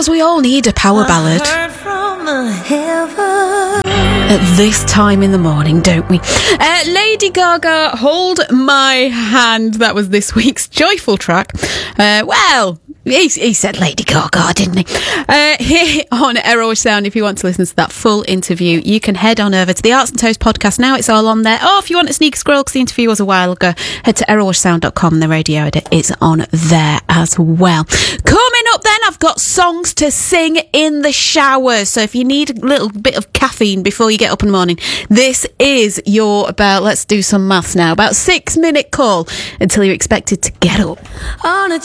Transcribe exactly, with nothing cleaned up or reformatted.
because we all need a power ballad at this time in the morning, don't we? Uh, Lady Gaga, Hold My Hand. That was this week's joyful track. Uh, well, he, he said Lady Gaga, didn't he? Uh, here on Error Sound, if you want to listen to that full interview, you can head on over to the Arts and Toast podcast. Now it's all on there. Oh, if you want a sneak scroll, because the interview was a while ago, head to error wash sound dot com. The radio edit is on there as well. Coming up then, I've got songs to sing in the shower. So if you need a little bit of caffeine before you get up in the morning, this is your about, let's do some maths now, about six minute call until you're expected to get up. On a